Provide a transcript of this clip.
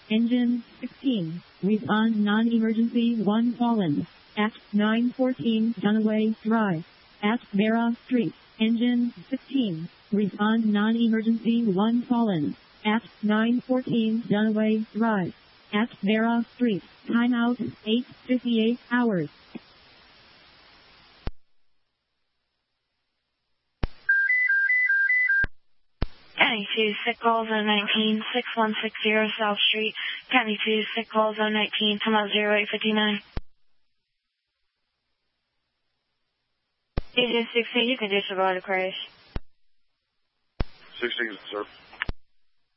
Engine 16. Respond non-emergency 1 fallen. At 914 Dunaway Drive. At Vera Street. Engine 16. Respond non-emergency 1 fallen. At 914 Dunaway Drive. At Vera Street. Timeout 8:58 hours. County 2, sick call zone 19, 6160 South Street. County 2, sick call zone 19, come out 0859. Agent 16, you can disregard a crash. 16, sir.